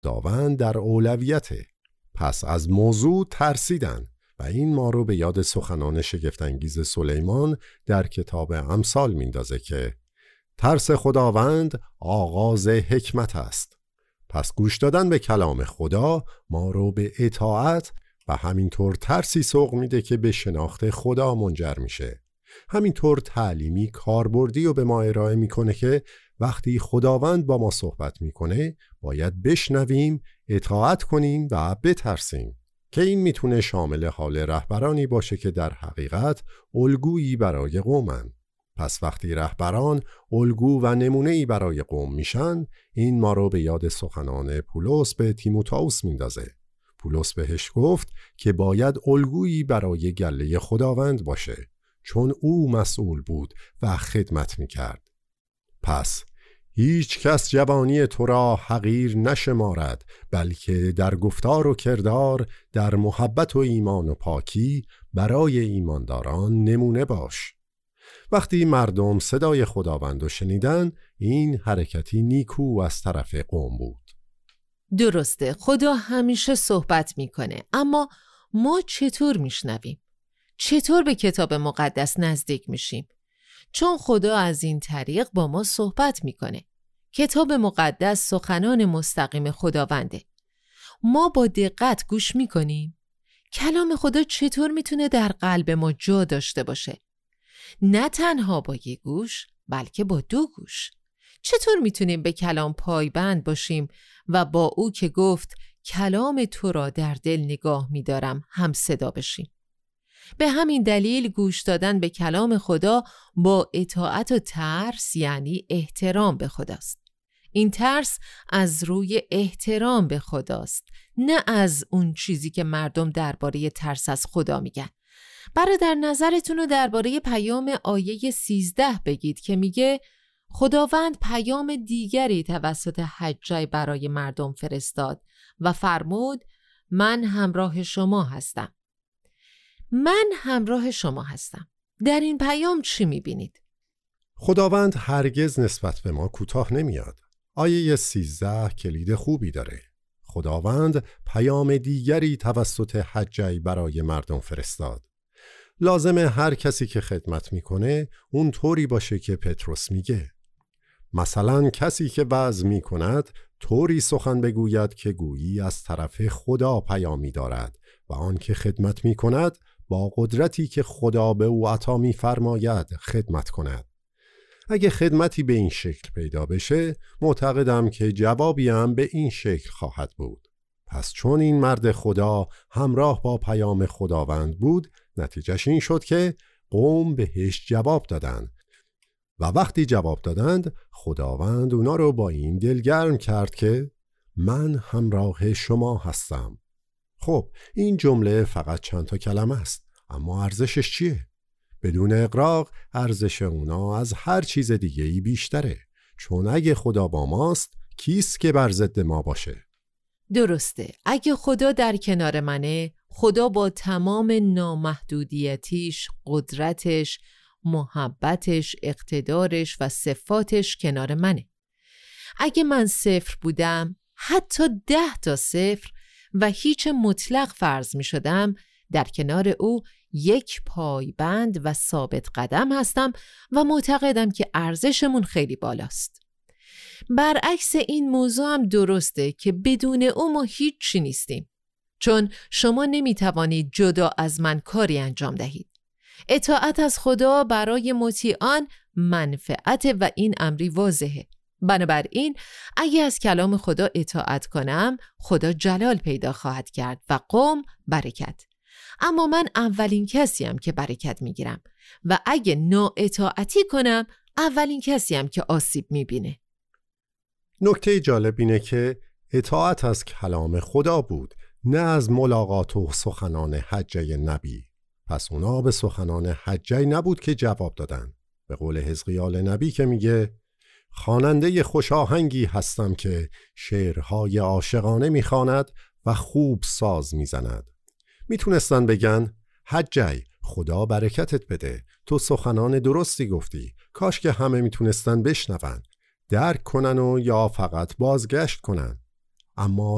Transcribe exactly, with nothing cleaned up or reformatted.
خداوند در اولویته. پس از موضوع ترسیدن و این ما رو به یاد سخنان شگفت‌انگیز سلیمان در کتاب امثال میندازه که ترس خداوند آغاز حکمت است. پس گوش دادن به کلام خدا ما رو به اطاعت و همینطور ترسی سوق میده که به شناخت خدا منجر میشه. همینطور تعلیمی کاربردی رو به ما ارائه میکنه که وقتی خداوند با ما صحبت میکنه باید بشنویم، اطاعت کنیم و بترسیم، که این میتونه شامل حال رهبرانی باشه که در حقیقت الگویی برای قومن. پس وقتی رهبران الگو و نمونه‌ای برای قوم میشن، این ما رو به یاد سخنان پولس به تیموتائوس میندازه. پولس بهش گفت که باید الگویی برای گله خداوند باشه، چون او مسئول بود و خدمت میکرد. پس هیچ کس جوانی تو را حقیر نشمارد، بلکه در گفتار و کردار، در محبت و ایمان و پاکی برای ایمانداران نمونه باش. وقتی مردم صدای خداوند رو شنیدن، این حرکتی نیکو از طرف قوم بود. درسته، خدا همیشه صحبت میکنه، اما ما چطور میشنویم؟ چطور به کتاب مقدس نزدیک میشیم؟ چون خدا از این طریق با ما صحبت میکنه. کتاب مقدس سخنان مستقیم خداونده. ما با دقت گوش میکنیم. کلام خدا چطور میتونه در قلب ما جا داشته باشه؟ نه تنها با یک گوش، بلکه با دو گوش. چطور میتونیم به کلام پایبند باشیم و با او که گفت کلام تو را در دل نگاه میدارم هم صدا بشیم؟ به همین دلیل گوش دادن به کلام خدا با اطاعت و ترس یعنی احترام به خداست. این ترس از روی احترام به خداست، نه از اون چیزی که مردم درباره ترس از خدا میگن. برادر نظرتون رو درباره پیام آیه سیزده بگید که میگه خداوند پیام دیگری توسط حجای برای مردم فرستاد و فرمود من همراه شما هستم. من همراه شما هستم. در این پیام چی میبینید؟ خداوند هرگز نسبت به ما کوتاه نمیاد. آیه سیزده کلید خوبی داره. خداوند پیام دیگری توسط حجای برای مردم فرستاد. لازمه هر کسی که خدمت میکنه اون طوری باشه که پتروس میگه. مثلا کسی که وعظ میکند طوری سخن بگوید که گویی از طرف خدا پیامی دارد و آن که خدمت میکند با قدرتی که خدا به او عطا میفرماید خدمت کند. اگه خدمتی به این شکل پیدا بشه، معتقدم که جوابی هم به این شکل خواهد بود. پس چون این مرد خدا همراه با پیام خداوند بود، نتیجهش این شد که قوم بهش جواب دادن و وقتی جواب دادند خداوند اونا رو با این دلگرم کرد که من همراه شما هستم. خب این جمله فقط چند تا کلمه است، اما ارزشش چیه؟ بدون اغراق ارزش اونا از هر چیز دیگه‌ای بیشتره، چون اگه خدا با ماست کیست که بر ضد ما باشه؟ درسته، اگه خدا در کنار منه، خدا با تمام نامحدودیتیش، قدرتش، محبتش، اقتدارش و صفاتش کنار منه. اگه من صفر بودم، حتی ده تا صفر و هیچ مطلق فرض می شدم، در کنار او یک پایبند و ثابت قدم هستم و معتقدم که ارزشمون خیلی بالاست. برعکس این موضوع هم درسته که بدون او ما هیچی نیستیم، چون شما نمی توانید جدا از من کاری انجام دهید. اطاعت از خدا برای مطیعان منفعت و این امری واضحه. بنابراین اگه از کلام خدا اطاعت کنم، خدا جلال پیدا خواهد کرد و قوم برکت. اما من اولین کسیم که برکت میگیرم و اگه نااطاعتی کنم، اولین کسیم که آسیب میبینه. نکته جالب اینه که اطاعت از کلام خدا بود، نه از ملاقات و سخنان حجه نبی. پس اونا به سخنان حجه نبود که جواب دادن. به قول حزقیال نبی که میگه خواننده خوشاهنگی هستم که شعرهای عاشقانه میخواند و خوب ساز میزند. میتونستن بگن حجه خدا برکتت بده، تو سخنان درستی گفتی، کاش که همه میتونستن بشنون، درک کنن و یا فقط بازگشت کنن. اما